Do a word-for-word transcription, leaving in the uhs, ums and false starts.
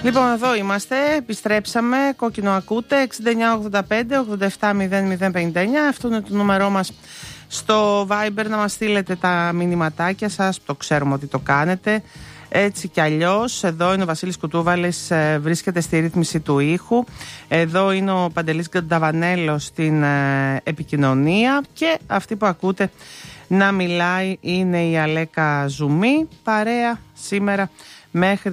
Λοιπόν, εδώ είμαστε, επιστρέψαμε, κόκκινο ακούτε, εξήντα εννιά ογδόντα πέντε ογδόντα επτά μηδέν μηδέν πενήντα εννιά, αυτό είναι το νούμερό μας στο Viber, να μας στείλετε τα μηνυματάκια σας, το ξέρουμε ότι το κάνετε. Έτσι κι αλλιώς, εδώ είναι ο Βασίλης Κουτούβαλης, βρίσκεται στη ρύθμιση του ήχου. Εδώ είναι ο Παντελής Γκανταβανέλος στην ε, επικοινωνία. Και αυτή που ακούτε να μιλάει είναι η Αλέκα Ζουμή. Παρέα σήμερα μέχρι